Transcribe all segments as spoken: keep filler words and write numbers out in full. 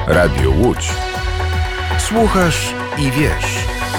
Radio Łódź. Słuchasz i wiesz.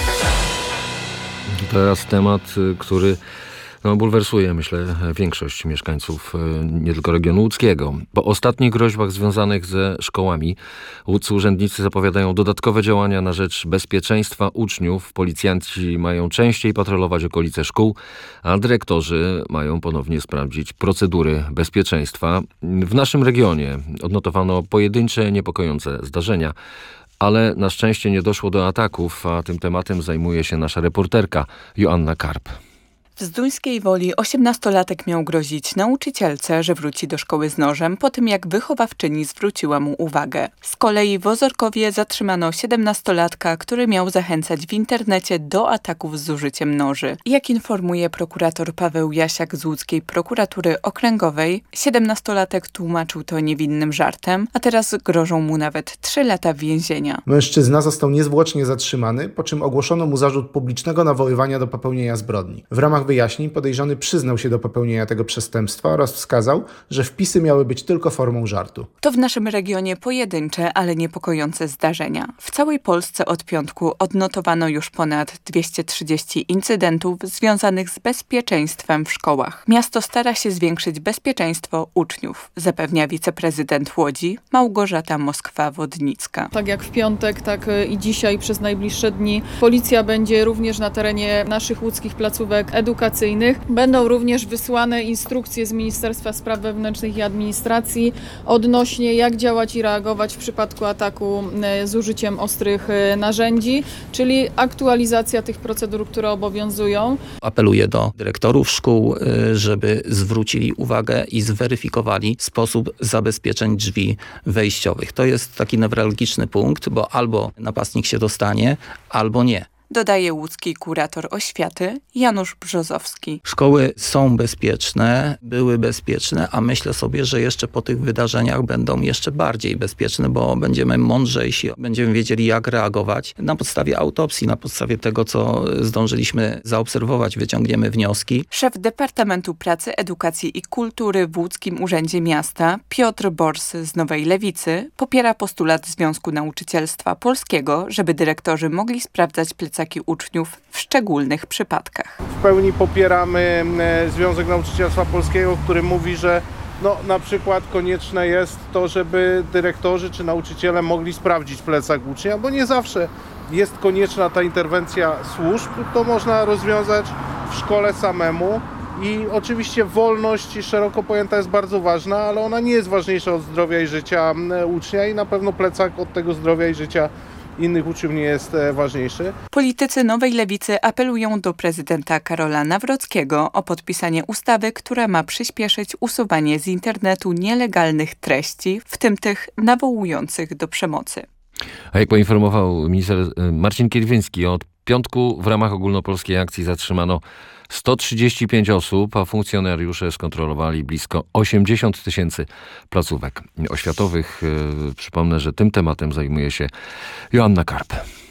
Teraz temat, który no, bulwersuje, myślę, większość mieszkańców nie tylko regionu łódzkiego. Po ostatnich groźbach związanych ze szkołami łódzcy urzędnicy zapowiadają dodatkowe działania na rzecz bezpieczeństwa uczniów. Policjanci mają częściej patrolować okolice szkół, a dyrektorzy mają ponownie sprawdzić procedury bezpieczeństwa. W naszym regionie odnotowano pojedyncze, niepokojące zdarzenia, ale na szczęście nie doszło do ataków, a tym tematem zajmuje się nasza reporterka Joanna Karp. W Zduńskiej Woli osiemnastolatek miał grozić nauczycielce, że wróci do szkoły z nożem po tym, jak wychowawczyni zwróciła mu uwagę. Z kolei w Ozorkowie zatrzymano siedemnastolatka, który miał zachęcać w internecie do ataków z użyciem noży. Jak informuje prokurator Paweł Jasiak z łódzkiej prokuratury okręgowej, siedemnastolatek tłumaczył to niewinnym żartem, a teraz grożą mu nawet trzy lata więzienia. Mężczyzna został niezwłocznie zatrzymany, po czym ogłoszono mu zarzut publicznego nawoływania do popełnienia zbrodni. W ramach wyjaśnień podejrzany przyznał się do popełnienia tego przestępstwa oraz wskazał, że wpisy miały być tylko formą żartu. To w naszym regionie pojedyncze, ale niepokojące zdarzenia. W całej Polsce od piątku odnotowano już ponad dwieście trzydzieści incydentów związanych z bezpieczeństwem w szkołach. Miasto stara się zwiększyć bezpieczeństwo uczniów, zapewnia wiceprezydent Łodzi Małgorzata Moskwa-Wodnicka. Tak jak w piątek, tak i dzisiaj przez najbliższe dni policja będzie również na terenie naszych łódzkich placówek edukacyjnych. Będą również wysłane instrukcje z Ministerstwa Spraw Wewnętrznych i Administracji odnośnie jak działać i reagować w przypadku ataku z użyciem ostrych narzędzi, czyli aktualizacja tych procedur, które obowiązują. Apeluję do dyrektorów szkół, żeby zwrócili uwagę i zweryfikowali sposób zabezpieczeń drzwi wejściowych. To jest taki newralgiczny punkt, bo albo napastnik się dostanie, albo nie. Dodaje łódzki kurator oświaty Janusz Brzozowski. Szkoły są bezpieczne, były bezpieczne, a myślę sobie, że jeszcze po tych wydarzeniach będą jeszcze bardziej bezpieczne, bo będziemy mądrzejsi, będziemy wiedzieli, jak reagować. Na podstawie autopsji, na podstawie tego, co zdążyliśmy zaobserwować, wyciągniemy wnioski. Szef Departamentu Pracy, Edukacji i Kultury w Łódzkim Urzędzie Miasta Piotr Bors z Nowej Lewicy popiera postulat Związku Nauczycielstwa Polskiego, żeby dyrektorzy mogli sprawdzać plecaki uczniów w szczególnych przypadkach. W pełni popieramy Związek Nauczycielstwa Polskiego, który mówi, że no, na przykład konieczne jest to, żeby dyrektorzy czy nauczyciele mogli sprawdzić plecak ucznia, bo nie zawsze jest konieczna ta interwencja służb. To można rozwiązać w szkole samemu. I oczywiście wolność szeroko pojęta jest bardzo ważna, ale ona nie jest ważniejsza od zdrowia i życia ucznia i na pewno plecak od tego zdrowia i życia innych uczniów nie jest ważniejszy. Politycy Nowej Lewicy apelują do prezydenta Karola Nawrockiego o podpisanie ustawy, która ma przyspieszyć usuwanie z internetu nielegalnych treści, w tym tych nawołujących do przemocy. A jak poinformował minister Marcin Kierwiński, od piątku w ramach ogólnopolskiej akcji zatrzymano sto trzydzieści pięć osób, a funkcjonariusze skontrolowali blisko osiemdziesiąt tysięcy placówek oświatowych. Przypomnę, że tym tematem zajmuje się Joanna Karp.